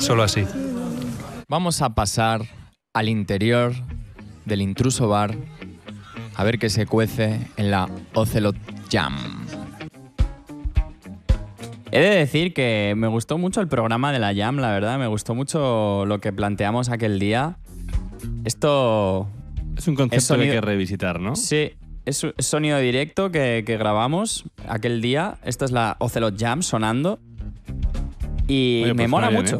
solo así. Vamos a pasar al interior del Intruso Bar a ver qué se cuece en la Ocelot Jam. He de decir que me gustó mucho el programa de la Jam, la verdad. Me gustó mucho lo que planteamos aquel día. Esto... Es un concepto que hay que revisitar, ¿no? Sí, es sonido directo que grabamos aquel día. Esta es la Ocelot Jam sonando. Y Oye, pues me mola suena bien, mucho.